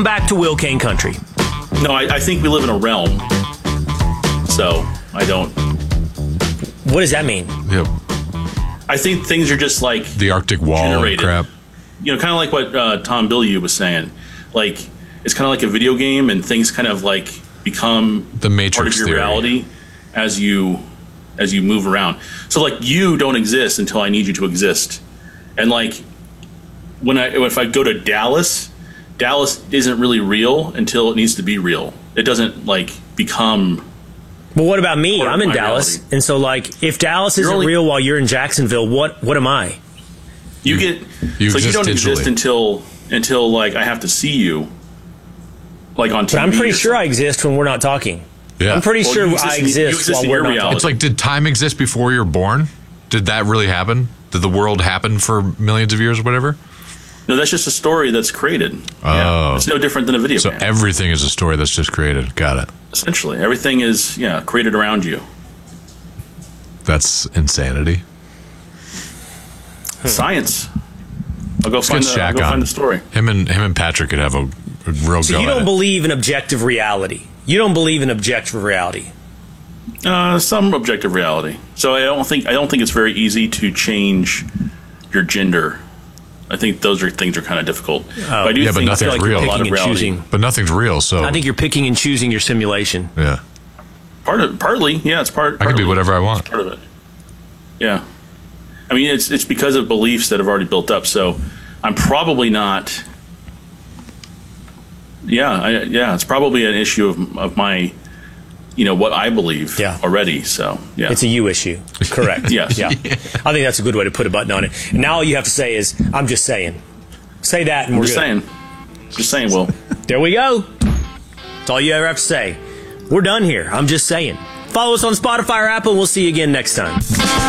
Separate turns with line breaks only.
Back to Will Kane Country.
No, I think we live in a realm. So I don't.
What does that mean?
Yep.
I think things are just like
The Arctic wall and
generated.
crap.
You know, kind of like what Tom Bilyeu was saying. Like, it's kind of like a video game, and things kind of like become
The Matrix
part of your
theory.
reality as you move around. So like, you don't exist until I need you to exist. And like, if I go to Dallas isn't really real until it needs to be real. It doesn't like become.
Well, what about me?
Part of
I'm in
my
Dallas.
reality.
And so, like, if Dallas isn't
only-
real while you're in Jacksonville, what am I?
You
exist
don't exist
digitally.
until like I have to see you, like on TV.
But I'm pretty
or
sure I
something.
exist when we're not talking.
Yeah.
I'm pretty
Well,
sure
you exist
I
in- you
exist
exist
while
in
we're
your
not
reality.
talking.
It's like, did time exist before you're born? Did that really happen? Did the world happen for millions of years or whatever?
No, that's just a story that's created.
Oh.
It's no different than a video
So
game.
everything is a story that's just created. Got it.
Essentially, everything is created around you.
That's insanity.
Science. I'll go
Let's
find
get Shaq
the
on.
story.
Him and Patrick could have a real
So
go
you
at
don't
it.
believe in objective reality. You don't believe in objective reality.
Some objective reality. So I don't think it's very easy to change your gender. I think those things are kind of difficult. But I do
Yeah, but
think
nothing's
I feel like
real.
a lot
Picking
of
and
reality.
choosing.
But nothing's real, so
I think you're picking and choosing your simulation.
yeah.
Partly, yeah, it's part.
I can be
partly-
whatever I want.
Part of it. Yeah. I mean, it's because of beliefs that have already built up. So I'm probably not. Yeah, it's probably an issue of my, what I believe already. So yeah,
It's a you issue. Correct.
Yes.
Yeah. I think that's a good way to put a button on it. And now all you have to say is, I'm just saying. Say that and we're
just
good.
saying. Just saying, Will.
There we go. That's all you ever have to say. We're done here. I'm just saying. Follow us on Spotify or Apple, and we'll see you again next time.